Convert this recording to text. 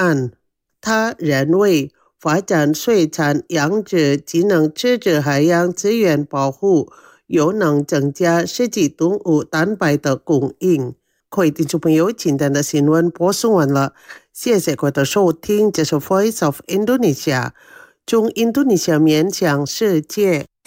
案。他认为发展水产养殖既能支持海洋资源保护，又能增加实际动物蛋白的供应。各位听众朋友，今天的新闻播送完了，谢谢各位的收听，这是 Voice of Indonesia， 从印度尼西亚面向世界。